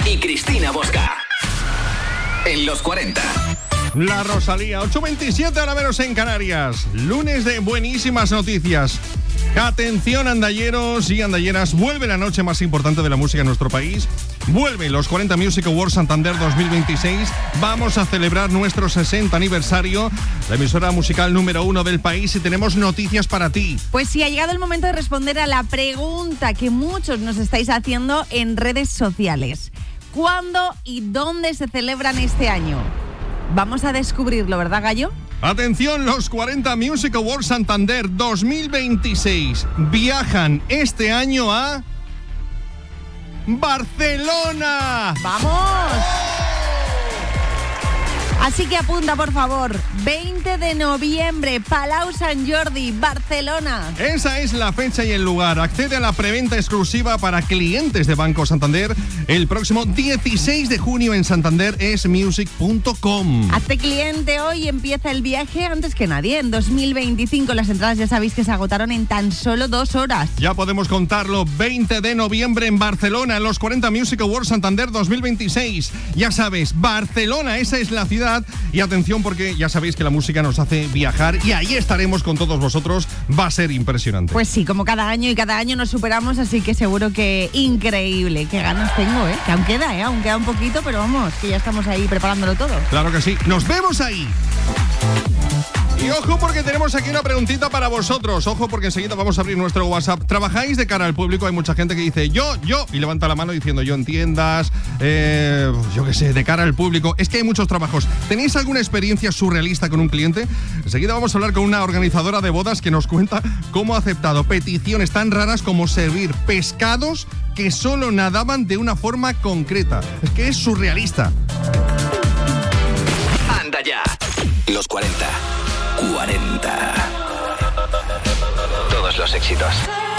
y Cristina Bosca. En los 40. La Rosalía, 8:27 ahora menos en Canarias. Lunes de buenísimas noticias. Atención, andalleros y andalleras, vuelve la noche más importante de la música en nuestro país. Vuelve los 40 Music Awards Santander 2026. Vamos a celebrar nuestro 60 aniversario, la emisora musical número 1 del país, y tenemos noticias para ti. Pues sí, ha llegado el momento de responder a la pregunta que muchos nos estáis haciendo en redes sociales. ¿Cuándo y dónde se celebran este año? Vamos a descubrirlo, ¿verdad, Gallo? Atención, los 40 Music Awards Santander 2026 viajan este año a Barcelona. ¡Vamos! Así que apunta, por favor, 20 de noviembre, Palau Sant Jordi, Barcelona. Esa es la fecha y el lugar. Accede a la preventa exclusiva para clientes de Banco Santander el próximo 16 de junio en santanderesmusic.com. Hazte cliente hoy y empieza el viaje antes que nadie. En 2025 las entradas ya sabéis que se agotaron en tan solo 2 horas. Ya podemos contarlo, 20 de noviembre en Barcelona, los 40 Music Awards Santander 2026. Ya sabes, Barcelona, esa es la ciudad. Y atención, porque ya sabéis que la música nos hace viajar y ahí estaremos con todos vosotros. Va a ser impresionante. Pues sí, como cada año, y cada año nos superamos, así que seguro que increíble. Qué ganas tengo, que aún queda un poquito, pero vamos, que ya estamos ahí preparándolo todo. Claro que sí, nos vemos ahí. Y ojo, porque tenemos aquí una preguntita para vosotros. Ojo, porque enseguida vamos a abrir nuestro WhatsApp. ¿Trabajáis de cara al público? Hay mucha gente que dice yo, y levanta la mano diciendo yo en tiendas, yo qué sé, de cara al público. Es que hay muchos trabajos. ¿Tenéis alguna experiencia surrealista con un cliente? Enseguida vamos a hablar con una organizadora de bodas que nos cuenta cómo ha aceptado peticiones tan raras como servir pescados que solo nadaban de una forma concreta. Es que es surrealista. Anda ya. Los 40. 40. Todos los éxitos.